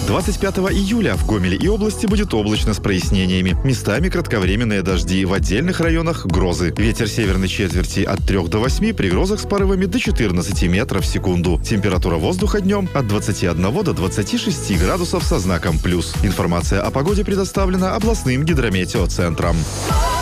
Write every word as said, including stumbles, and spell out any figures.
двадцать пятого июля в Гомеле и области будет облачно с прояснениями. Местами кратковременные дожди, в отдельных районах грозы. Ветер северной четверти от трёх до восьми, при грозах с порывами до четырнадцати метров в секунду. Температура воздуха днем от двадцати одного до двадцати шести градусов со знаком плюс. Информация о погоде предоставлена областным гидрометеоцентром.